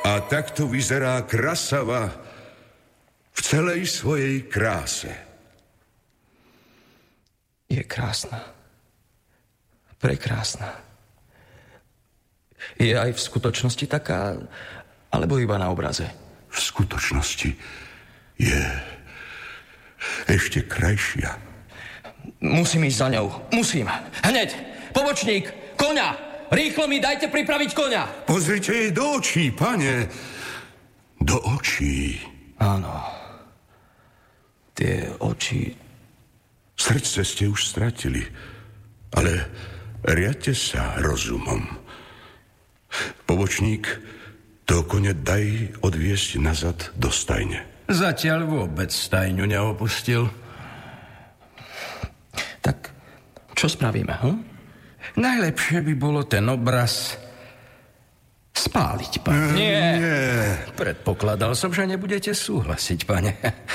A takto vyzerá Krasava v celej svojej kráse. Je krásna. Prekrásna. Je aj v skutočnosti taká, alebo iba na obraze? V skutočnosti je ešte krajšia. Musím ísť za ňou. Musím. Hneď. Pobočník, koňa. Rýchlo mi dajte pripraviť koňa. Pozrite jej do očí, pane. Do očí. Áno. Tie oči. Srdce ste už stratili, ale riadte sa rozumom. Pobočník, to koňa daj odviesť nazad do stajne. Zatiaľ vôbec stajňu neopustil. Tak, čo spravíme, Najlepšie by bolo ten obraz spáliť, pane. Nie. Predpokladal som, že nebudete súhlasiť, pane.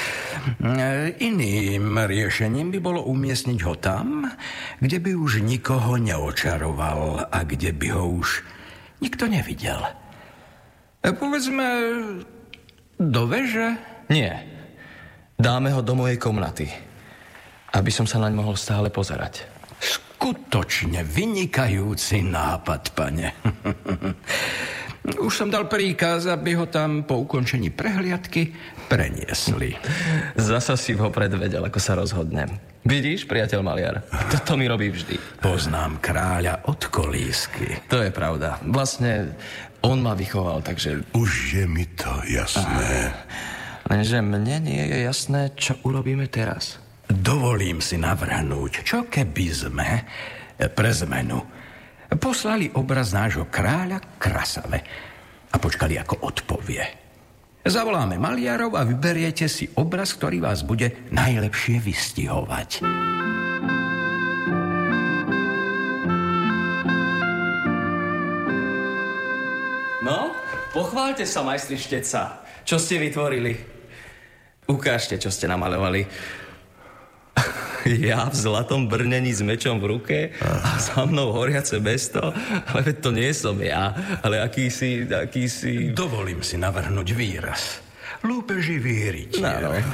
Iným riešením by bolo umiestniť ho tam, kde by už nikoho neočaroval a kde by ho už nikto nevidel. Povedzme, do veže? Nie. Dáme ho do mojej komnaty, aby som sa naň mohol stále pozerať. Skutočne vynikajúci nápad, pane. Už som dal príkaz, aby ho tam po ukončení prehliadky preniesli. Zasa si ho predvedel, ako sa rozhodnem. Vidíš, priateľ maliar? Toto mi robí vždy. Poznám kráľa od kolísky. To je pravda. Vlastne on ma vychoval, takže... Už je mi to jasné. Lenže mne nie je jasné, čo urobíme teraz. Dovolím si navrhnúť, čo keby sme pre zmenu poslali obraz nášho kráľa Krasave a počkali, ako odpovie. Zavoláme maliarov a vyberiete si obraz, ktorý vás bude najlepšie vystihovať. No, pochváľte sa, majstri Šteca. Čo ste vytvorili? Ukážte, čo ste namaľovali. Ja v zlatom brnení s mečom v ruke a za mnou horiace mesto. Ale to nie som ja, ale akýsi... Dovolím si navrhnúť výraz. Lúpeživý rytier. No.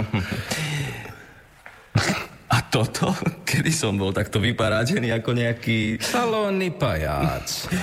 A toto? Kedy som bol takto vyparádený ako nejaký... Salónny pajac.